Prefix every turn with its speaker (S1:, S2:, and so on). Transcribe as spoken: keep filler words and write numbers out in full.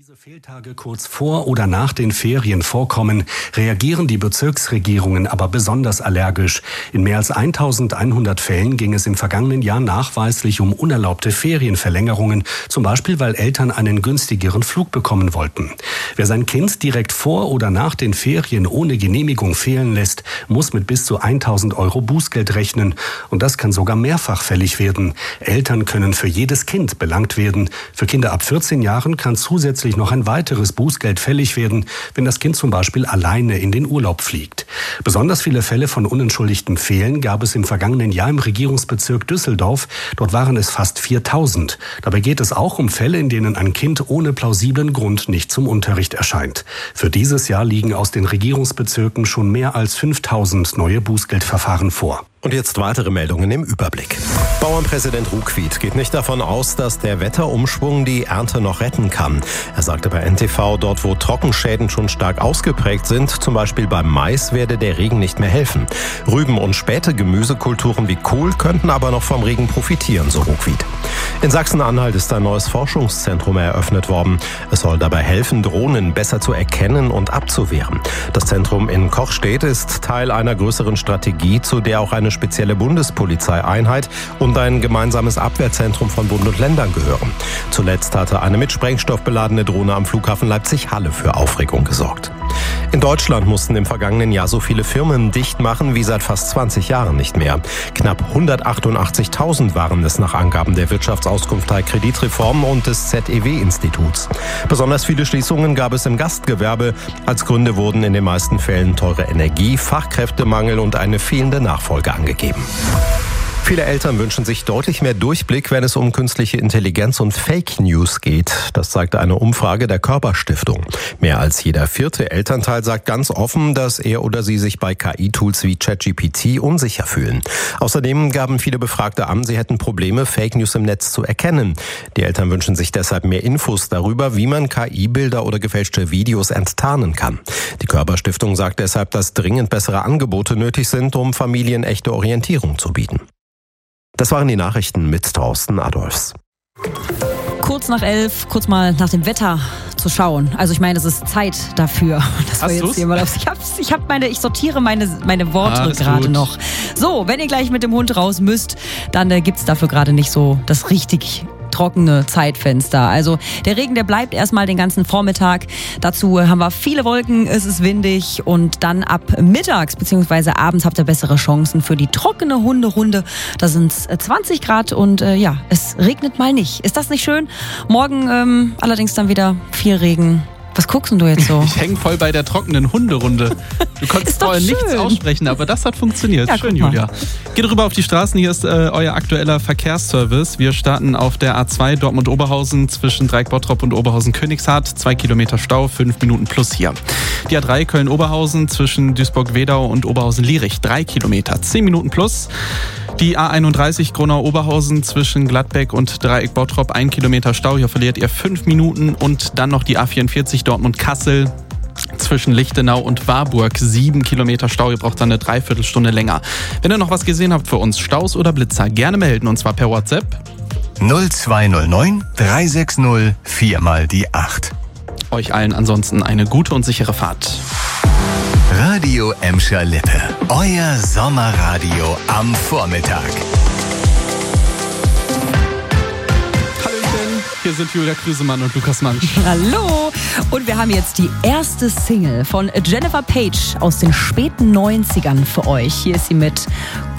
S1: diese Fehltage kurz vor oder nach den Ferien vorkommen, reagieren die Bezirksregierungen aber besonders allergisch. In mehr als eintausendeinhundert Fällen ging es im vergangenen Jahr nachweislich um unerlaubte Ferienverlängerungen, zum Beispiel weil Eltern einen günstigeren Flug bekommen wollten. Wer sein Kind direkt vor oder nach den Ferien ohne Genehmigung fehlen lässt, muss mit bis zu eintausend Euro Bußgeld rechnen. Und das kann sogar mehrfach fällig werden. Eltern können für jedes Kind belangt werden. Für Kinder ab vierzehn Jahren kann zusätzlich noch ein weiteres Bußgeld fällig werden, wenn das Kind zum Beispiel alleine in den Urlaub fliegt. Besonders viele Fälle von unentschuldigtem Fehlen gab es im vergangenen Jahr im Regierungsbezirk Düsseldorf. Dort waren es fast viertausend. Dabei geht es auch um Fälle, in denen ein Kind ohne plausiblen Grund nicht zum Unterricht erscheint. Für dieses Jahr liegen aus den Regierungsbezirken schon mehr als fünftausend neue Bußgeldverfahren vor.
S2: Und jetzt weitere Meldungen im Überblick. Bauernpräsident Ruckwied geht nicht davon aus, dass der Wetterumschwung die Ernte noch retten kann. Er sagte bei N T V, dort wo Trockenschäden schon stark ausgeprägt sind, zum Beispiel beim Mais, werde der Regen nicht mehr helfen. Rüben- und späte Gemüsekulturen wie Kohl könnten aber noch vom Regen profitieren, so Ruckwied. In Sachsen-Anhalt ist ein neues Forschungszentrum eröffnet worden. Es soll dabei helfen, Drohnen besser zu erkennen und abzuwehren. Das Zentrum in Kochstedt ist Teil einer größeren Strategie, zu der auch eine spezielle Bundespolizeieinheit und ein gemeinsames Abwehrzentrum von Bund und Ländern gehören. Zuletzt hatte eine mit Sprengstoff beladene Drohne am Flughafen Leipzig-Halle für Aufregung gesorgt. In Deutschland mussten im vergangenen Jahr so viele Firmen dicht machen wie seit fast zwanzig Jahren nicht mehr. Knapp hundertachtundachtzigtausend waren es nach Angaben der Wirtschaftsauskunft Kreditreform und des Z E W-Instituts. Besonders viele Schließungen gab es im Gastgewerbe. Als Gründe wurden in den meisten Fällen teure Energie, Fachkräftemangel und eine fehlende Nachfolge angegeben. Viele Eltern wünschen sich deutlich mehr Durchblick, wenn es um künstliche Intelligenz und Fake News geht. Das zeigte eine Umfrage der Körper-Stiftung. Mehr als jeder vierte Elternteil sagt ganz offen, dass er oder sie sich bei K I-Tools wie ChatGPT unsicher fühlen. Außerdem gaben viele Befragte an, sie hätten Probleme, Fake News im Netz zu erkennen. Die Eltern wünschen sich deshalb mehr Infos darüber, wie man K I-Bilder oder gefälschte Videos enttarnen kann. Die Körper-Stiftung sagt deshalb, dass dringend bessere Angebote nötig sind, um Familien echte Orientierung zu bieten. Das waren die Nachrichten mit Thorsten Adolfs.
S3: Kurz nach elf, kurz mal nach dem Wetter zu schauen. Also ich meine, es ist Zeit dafür. Das war jetzt hier mal auf. Ich hab's, ich hab meine, ich sortiere meine, meine Worte ah, gerade noch. So, wenn ihr gleich mit dem Hund raus müsst, dann äh, gibt's dafür gerade nicht so das richtig trockene Zeitfenster. Also der Regen, der bleibt erstmal den ganzen Vormittag. Dazu haben wir viele Wolken, es ist windig und dann ab mittags bzw. abends habt ihr bessere Chancen für die trockene Hunderunde. Da sind es zwanzig Grad und äh, ja, es regnet mal nicht. Ist das nicht schön? Morgen ähm, allerdings dann wieder viel Regen. Was guckst denn du jetzt so?
S4: Ich hänge voll bei der trockenen Hunderunde. Du konntest vorher nichts aussprechen, aber das hat funktioniert. Ja, schön, Julia. Geht rüber auf die Straßen. Hier ist äh, euer aktueller Verkehrsservice. Wir starten auf der A zwei Dortmund-Oberhausen zwischen Dreieck-Bottrop und Oberhausen-Königshardt. Zwei Kilometer Stau, fünf Minuten plus hier. Die A drei Köln-Oberhausen zwischen Duisburg-Wedau und Oberhausen-Lierich. Drei Kilometer, zehn Minuten plus. Die A einunddreißig Gronau-Oberhausen zwischen Gladbeck und Dreieck-Bottrop. Ein Kilometer Stau, hier verliert ihr fünf Minuten. Und dann noch die A vierundvierzig Dortmund-Kassel zwischen Lichtenau und Warburg. Sieben Kilometer Stau, ihr braucht dann eine Dreiviertelstunde länger. Wenn ihr noch was gesehen habt für uns, Staus oder Blitzer, gerne melden und zwar per WhatsApp.
S5: null zwei null neun drei sechs null vier mal die acht.
S4: Euch allen ansonsten eine gute und sichere Fahrt.
S5: Radio Emscher Lippe. Euer Sommerradio am Vormittag.
S4: Hallöchen, hier sind Julia Krüsemann und Lukas Mansch.
S3: Hallo! Und wir haben jetzt die erste Single von Jennifer Page aus den späten neunzigern für euch. Hier ist sie mit